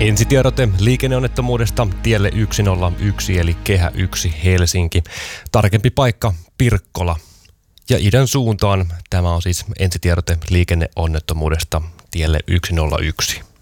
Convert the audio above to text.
Ensitiedote liikenneonnettomuudesta tielle 101 eli Kehä 1 Helsinki. Tarkempi paikka Pirkkola. Ja idän suuntaan tämä on siis ensitiedote liikenneonnettomuudesta tielle 101.